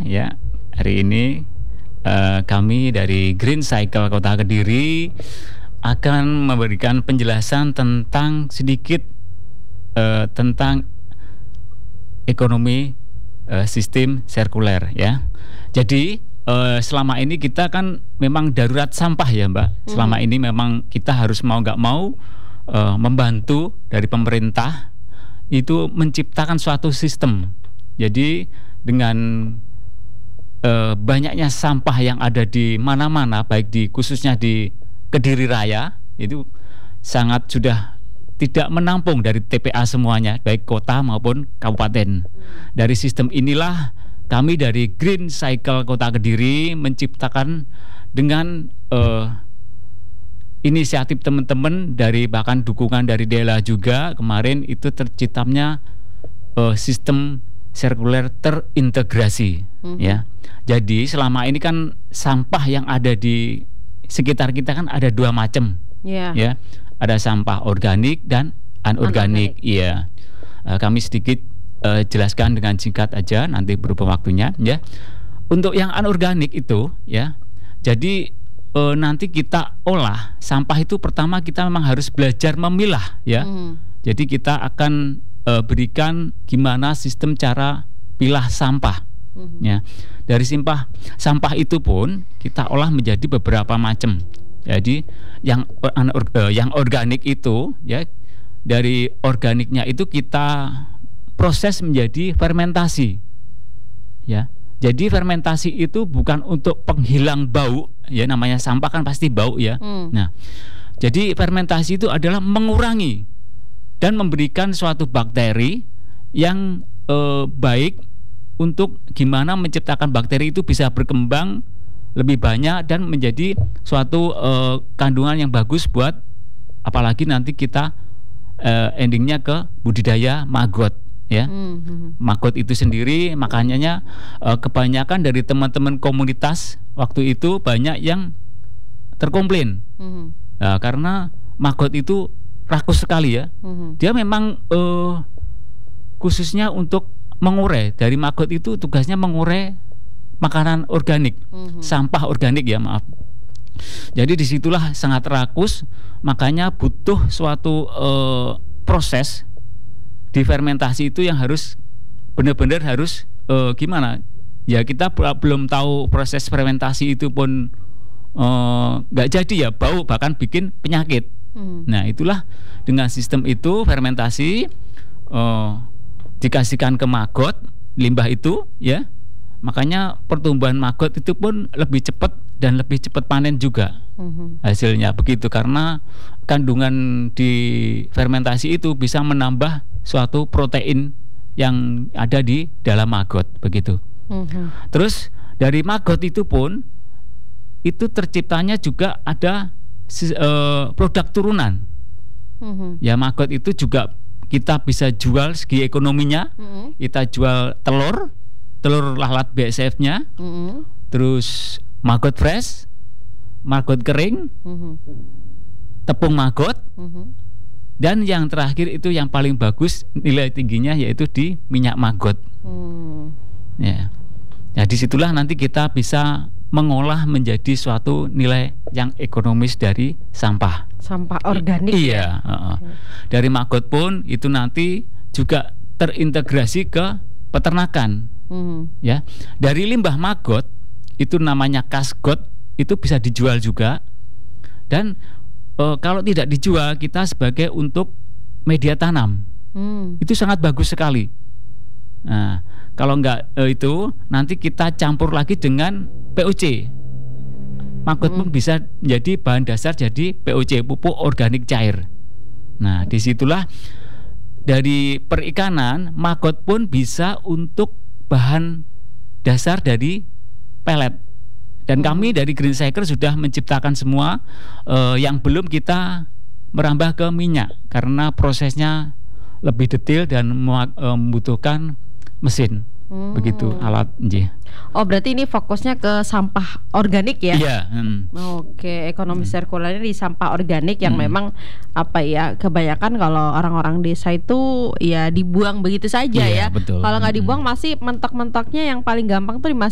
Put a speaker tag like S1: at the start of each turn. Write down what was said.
S1: ya. Hari ini kami dari Green Cycle Kota Kediri akan memberikan penjelasan tentang sedikit tentang ekonomi sistem sirkuler ya. Jadi selama ini kita kan memang darurat sampah ya Mbak. Selama ini memang kita harus mau nggak mau membantu dari pemerintah itu menciptakan suatu sistem. Jadi dengan banyaknya sampah yang ada di mana-mana, baik khususnya di Kediri Raya, itu sangat sudah tidak menampung dari TPA semuanya, baik kota maupun kabupaten. Dari sistem inilah kami dari Green Cycle Kota Kediri menciptakan dengan inisiatif teman-teman dari bahkan dukungan dari Dela juga kemarin itu terciptanya sistem sirkuler terintegrasi ya. Jadi selama ini kan sampah yang ada di sekitar kita kan ada dua macam ya. Ada sampah organik dan anorganik. Iya. Kami sedikit jelaskan dengan singkat aja nanti berhubung waktunya ya. Untuk yang anorganik itu ya. Jadi nanti kita olah sampah itu pertama kita memang harus belajar memilah ya. Jadi kita akan berikan gimana sistem cara pilah sampah ya. Dari sampah itu pun kita olah menjadi beberapa macam. Jadi yang organik itu ya, dari organiknya itu kita proses menjadi fermentasi ya. Jadi fermentasi itu bukan untuk penghilang bau ya, namanya sampah kan pasti bau ya. Nah, jadi fermentasi itu adalah mengurangi dan memberikan suatu bakteri yang baik untuk gimana menciptakan bakteri itu bisa berkembang lebih banyak dan menjadi suatu kandungan yang bagus buat apalagi nanti kita endingnya ke budidaya maggot ya. Maggot itu sendiri makanya kebanyakan dari teman-teman komunitas waktu itu banyak yang terkomplain karena maggot itu rakus sekali ya. Dia memang khususnya untuk mengurai. Dari maggot itu tugasnya mengurai makanan organik, sampah organik ya maaf. Jadi disitulah sangat rakus, makanya butuh suatu proses di fermentasi itu yang harus benar-benar harus gimana? Ya kita belum tahu proses fermentasi itu pun nggak jadi ya, bau bahkan bikin penyakit. Nah itulah dengan sistem itu fermentasi dikasihkan ke maggot limbah itu ya, makanya pertumbuhan maggot itu pun lebih cepat dan lebih cepat panen juga hasilnya begitu, karena kandungan di fermentasi itu bisa menambah suatu protein yang ada di dalam maggot begitu. Terus dari maggot itu pun itu terciptanya juga ada produk turunan. Ya maggot itu juga kita bisa jual segi ekonominya. Kita jual telur lalat BSF-nya. Terus maggot fresh, maggot kering, tepung maggot. Dan yang terakhir itu yang paling bagus nilai tingginya yaitu di minyak maggot. Ya. Nah disitulah nanti kita bisa mengolah menjadi suatu nilai yang ekonomis dari sampah organik. Iya. Dari maggot pun itu nanti juga terintegrasi ke peternakan. Ya. Dari limbah maggot itu namanya kasgot itu bisa dijual juga. Dan kalau tidak dijual kita sebagai untuk media tanam. Itu sangat bagus sekali. Nah, kalau enggak itu nanti kita campur lagi dengan POC. Maggot pun bisa menjadi bahan dasar jadi POC, pupuk organik cair. Nah, disitulah dari perikanan maggot pun bisa untuk bahan dasar dari pelet. Dan kami dari Green Cycle sudah menciptakan semua yang belum kita merambah ke minyak karena prosesnya lebih detail dan membutuhkan mesin. Begitu alat nggih.
S2: Oh, berarti ini fokusnya ke sampah organik ya?
S1: Iya.
S2: Oke, ekonomi sirkulernya di sampah organik yang memang apa ya, kebanyakan kalau orang-orang desa itu ya dibuang begitu saja ya.
S1: Betul.
S2: Kalau nggak dibuang masih mentok-mentoknya yang paling gampang tuh